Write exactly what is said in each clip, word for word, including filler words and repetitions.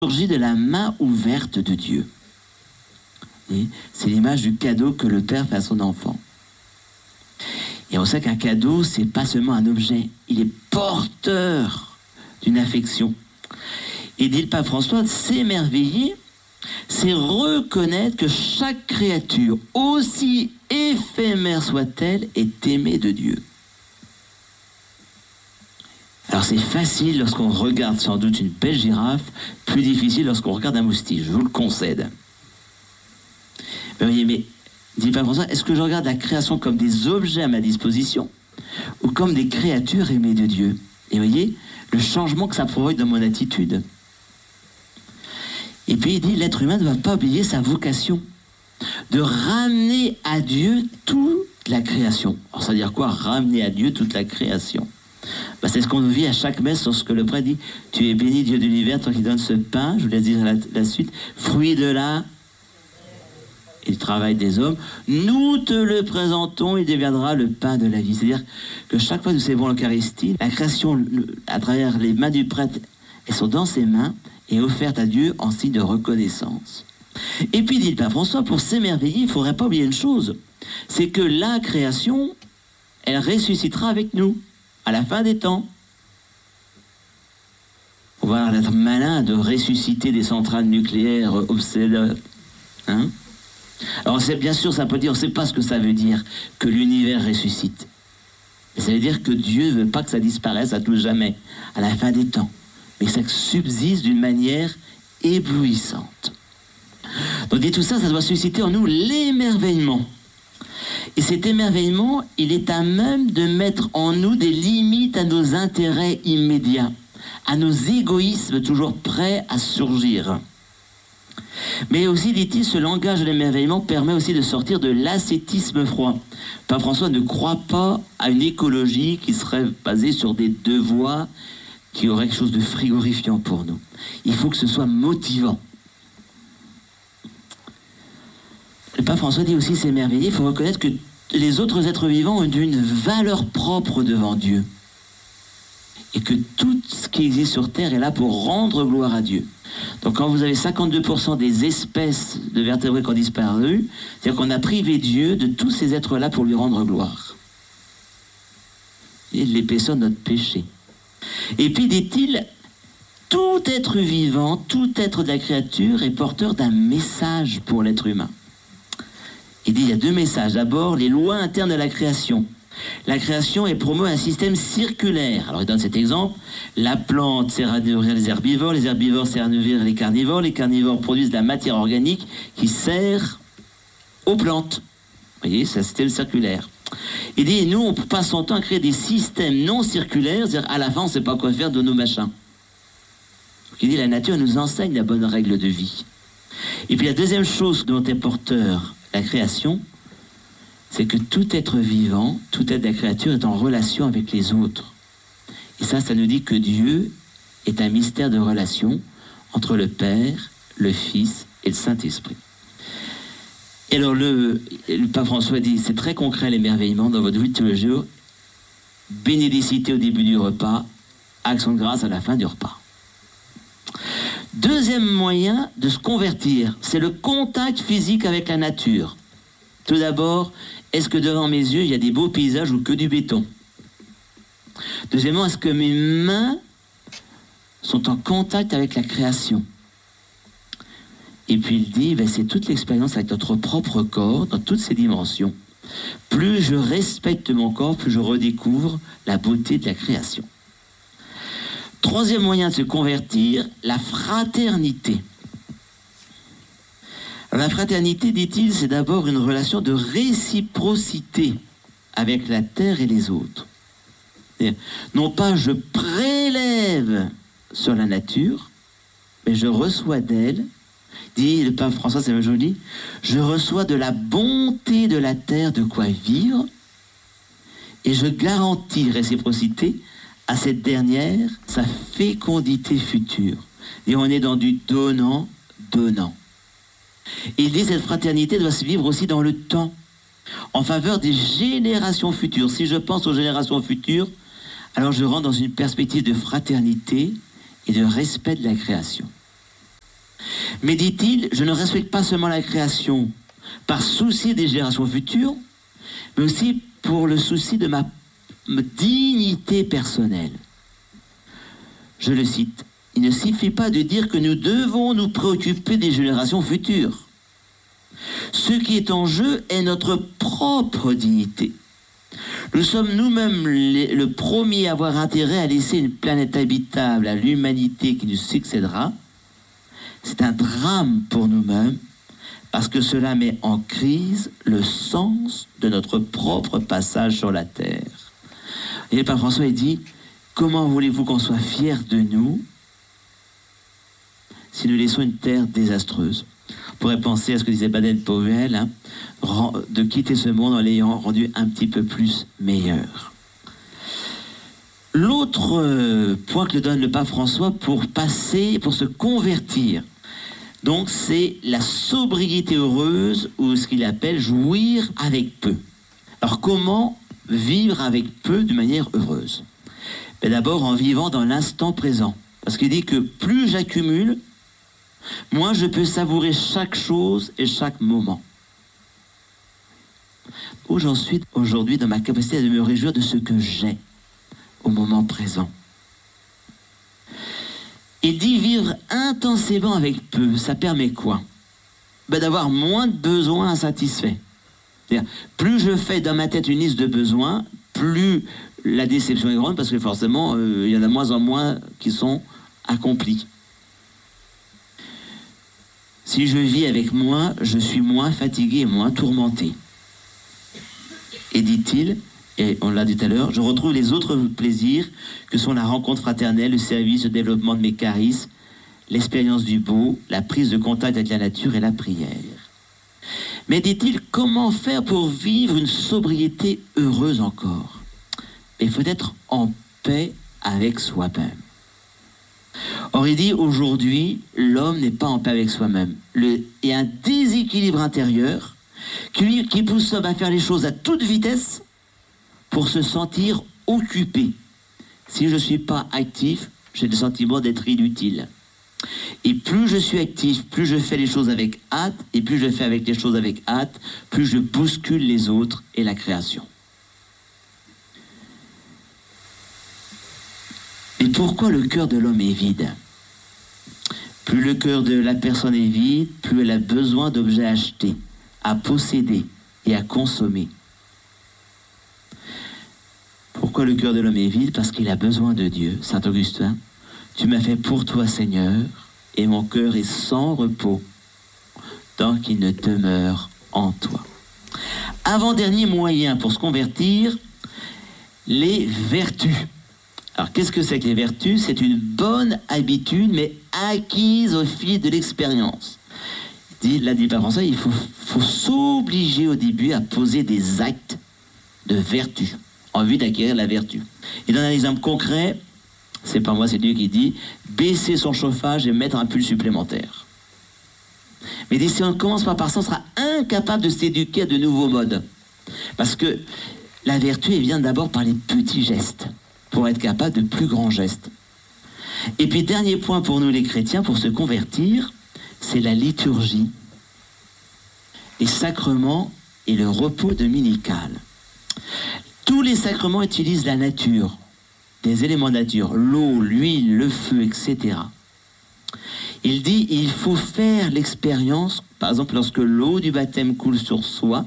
surgit de la main ouverte de Dieu. Et c'est l'image du cadeau que le Père fait à son enfant. Et on sait qu'un cadeau, c'est pas seulement un objet, il est porteur d'une affection. Et dit le pape François, s'émerveiller, c'est reconnaître que chaque créature, aussi éphémère soit-elle, est aimée de Dieu. Alors c'est facile lorsqu'on regarde sans doute une belle girafe, plus difficile lorsqu'on regarde un moustique, je vous le concède. Mais voyez, mais, dit le pape François, est-ce que je regarde la création comme des objets à ma disposition ou comme des créatures aimées de Dieu? Et voyez, le changement que ça provoque dans mon attitude. Et puis il dit, l'être humain ne va pas oublier sa vocation de ramener à Dieu toute la création. Alors ça veut dire quoi, ramener à Dieu toute la création? Ben, c'est ce qu'on vit à chaque messe lorsque le prêtre dit, tu es béni Dieu de l'univers, toi qui donnes ce pain, je vous laisse dire la, la suite, fruit de la et le travail des hommes, nous te le présentons, il deviendra le pain de la vie. C'est-à-dire que chaque fois que nous célébrons l'Eucharistie, la création, à travers les mains du prêtre, elles sont dans ses mains et offertes à Dieu en signe de reconnaissance. Et puis, dit le pape François, pour s'émerveiller, il ne faudrait pas oublier une chose, c'est que la création, elle ressuscitera avec nous, à la fin des temps. On va être malin de ressusciter des centrales nucléaires obsolètes, hein? Alors c'est bien sûr, ça peut dire, on ne sait pas ce que ça veut dire que l'univers ressuscite. Mais ça veut dire que Dieu ne veut pas que ça disparaisse à tout jamais, à la fin des temps. Mais que ça subsiste d'une manière éblouissante. Donc et tout ça, ça doit susciter en nous l'émerveillement. Et cet émerveillement, il est à même de mettre en nous des limites à nos intérêts immédiats, à nos égoïsmes toujours prêts à surgir. Mais aussi, dit-il, ce langage de l'émerveillement permet aussi de sortir de l'ascétisme froid. Pape François ne croit pas à une écologie qui serait basée sur des devoirs qui auraient quelque chose de frigorifiant pour nous. Il faut que ce soit motivant. Le Pape François dit aussi, s'émerveiller, il faut reconnaître que les autres êtres vivants ont une valeur propre devant Dieu. Et que tout ce qui existe sur Terre est là pour rendre gloire à Dieu. Donc quand vous avez cinquante-deux pour cent des espèces de vertébrés qui ont disparu, c'est-à-dire qu'on a privé Dieu de tous ces êtres-là pour lui rendre gloire. Et l'épaisseur de notre péché. Et puis dit-il, tout être vivant, tout être de la créature est porteur d'un message pour l'être humain. Il dit, il y a deux messages. D'abord, les lois internes de la création. La création est promeut un système circulaire. Alors il donne cet exemple. La plante sert à nourrir les herbivores, les herbivores servent à nourrir les carnivores, les carnivores produisent de la matière organique qui sert aux plantes. Vous voyez, c'est un système circulaire. Il dit, nous, on passe son temps à créer des systèmes non circulaires, c'est-à-dire à la fin, on ne sait pas quoi faire de nos machins. Donc, il dit, la nature nous enseigne la bonne règle de vie. Et puis la deuxième chose dont est porteur la création, c'est que tout être vivant, tout être de la créature est en relation avec les autres. Et ça, ça nous dit que Dieu est un mystère de relation entre le Père, le Fils et le Saint-Esprit. Et alors le, le Pape François dit, c'est très concret l'émerveillement dans votre vie de tous les jours. Bénédicité au début du repas, action de grâce à la fin du repas. Deuxième moyen de se convertir, c'est le contact physique avec la nature. Tout d'abord, est-ce que devant mes yeux, il y a des beaux paysages ou que du béton? Deuxièmement, est-ce que mes mains sont en contact avec la création? Et puis il dit, ben, c'est toute l'expérience avec notre propre corps, dans toutes ses dimensions. Plus je respecte mon corps, plus je redécouvre la beauté de la création. Troisième moyen de se convertir, la fraternité. Alors, la fraternité, dit-il, c'est d'abord une relation de réciprocité avec la terre et les autres. C'est-à-dire, non pas je prélève sur la nature, mais je reçois d'elle, dit le pape François, c'est joli, je reçois de la bonté de la terre de quoi vivre, et je garantis réciprocité à cette dernière sa fécondité future. Et on est dans du donnant-donnant. Et il dit cette fraternité doit se vivre aussi dans le temps, en faveur des générations futures. Si je pense aux générations futures, alors je rentre dans une perspective de fraternité et de respect de la création. Mais dit-il, je ne respecte pas seulement la création par souci des générations futures, mais aussi pour le souci de ma dignité personnelle. Je le cite, « Il ne suffit pas de dire que nous devons nous préoccuper des générations futures. Ce qui est en jeu est notre propre dignité. Nous sommes nous-mêmes les, le premier à avoir intérêt à laisser une planète habitable à l'humanité qui nous succédera. C'est un drame pour nous-mêmes, parce que cela met en crise le sens de notre propre passage sur la terre. » Et le pape François il dit, comment voulez-vous qu'on soit fiers de nous si nous laissons une terre désastreuse? On pourrait penser à ce que disait Baden-Powell, hein, de quitter ce monde en l'ayant rendu un petit peu plus meilleur. L'autre point que donne le pape François pour passer, pour se convertir, donc c'est la sobriété heureuse, ou ce qu'il appelle jouir avec peu. Alors comment vivre avec peu de manière heureuse? Mais d'abord en vivant dans l'instant présent. Parce qu'il dit que plus j'accumule, moins je peux savourer chaque chose et chaque moment. Où j'en suis aujourd'hui dans ma capacité de me réjouir de ce que j'ai au moment présent. Il dit vivre intensément avec peu, ça permet quoi? Ben d'avoir moins de besoins insatisfaits. C'est-à-dire, plus je fais dans ma tête une liste de besoins, plus la déception est grande, parce que forcément, euh, il y en a de moins en moins qui sont accomplis. Si je vis avec moins, je suis moins fatigué et moins tourmenté. Et dit-il, et on l'a dit tout à l'heure, je retrouve les autres plaisirs que sont la rencontre fraternelle, le service, le développement de mes charismes, l'expérience du beau, la prise de contact avec la nature et la prière. Mais dit-il, comment faire pour vivre une sobriété heureuse encore? Il faut être en paix avec soi-même. Or, il dit, aujourd'hui, l'homme n'est pas en paix avec soi-même. Le, il y a un déséquilibre intérieur qui, qui pousse l'homme à faire les choses à toute vitesse pour se sentir occupé. Si je ne suis pas actif, j'ai le sentiment d'être inutile. Et plus je suis actif, plus je fais les choses avec hâte, et plus je fais avec les choses avec hâte, plus je bouscule les autres et la création. Et pourquoi le cœur de l'homme est vide? Plus le cœur de la personne est vide, plus elle a besoin d'objets achetés, à posséder et à consommer. Pourquoi le cœur de l'homme est vide? Parce qu'il a besoin de Dieu. Saint Augustin, tu m'as fait pour toi, Seigneur, et mon cœur est sans repos tant qu'il ne demeure en toi. Avant-dernier moyen pour se convertir, les vertus. Alors, qu'est-ce que c'est que les vertus? C'est une bonne habitude, mais acquise au fil de l'expérience. Dit, l'a dit le pape François, il faut, faut s'obliger au début à poser des actes de vertu, en vue d'acquérir la vertu. Et dans un exemple concret, c'est pas moi, c'est Dieu qui dit, baisser son chauffage et mettre un pull supplémentaire. Mais si on commence pas par ça, on sera incapable de s'éduquer à de nouveaux modes. Parce que la vertu, elle vient d'abord par les petits gestes, pour être capable de plus grands gestes. Et puis, dernier point pour nous les chrétiens, pour se convertir, c'est la liturgie, les sacrements et le repos dominical. Tous les sacrements utilisent la nature, des éléments de nature, l'eau, l'huile, le feu, et cetera. Il dit, il faut faire l'expérience, par exemple, lorsque l'eau du baptême coule sur soi,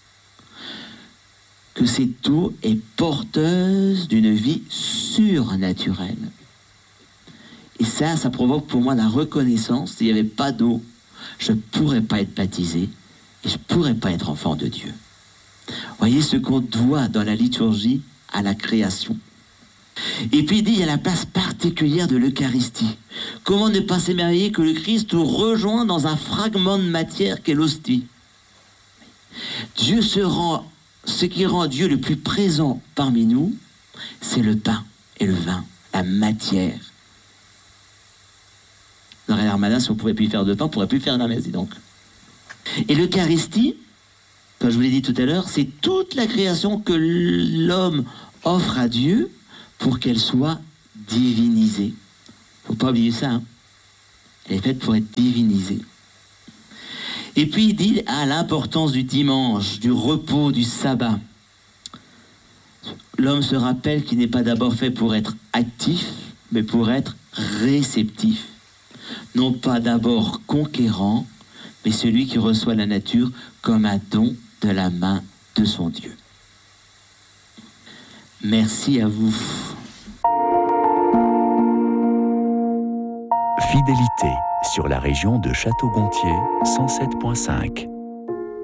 que cette eau est porteuse d'une vie surnaturelle. Et ça, ça provoque pour moi la reconnaissance. S'il n'y avait pas d'eau, je ne pourrais pas être baptisé et je ne pourrais pas être enfant de Dieu. Voyez ce qu'on doit dans la liturgie à la création. Et puis il dit, il y a la place particulière de l'Eucharistie. Comment ne pas s'émerveiller que le Christ nous rejoint dans un fragment de matière qu'est l'hostie. Dieu se rend, ce qui rend Dieu le plus présent parmi nous, c'est le pain et le vin, la matière. Dans la Ramadan, si on ne pouvait plus faire de pain, on ne pourrait plus faire la messe, donc. Et l'Eucharistie, comme je vous l'ai dit tout à l'heure, c'est toute la création que l'homme offre à Dieu pour qu'elle soit divinisée. Il ne faut pas oublier ça. Hein. Elle est faite pour être divinisée. Et puis il dit à l'importance du dimanche, du repos, du sabbat. L'homme se rappelle qu'il n'est pas d'abord fait pour être actif, mais pour être réceptif. Non pas d'abord conquérant, mais celui qui reçoit la nature comme un don de la main de son Dieu. Merci à vous. Fidélité sur la région de Château-Gontier, cent sept virgule cinq.